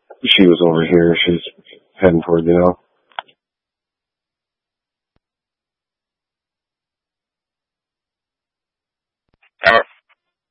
She was over here. She's heading toward the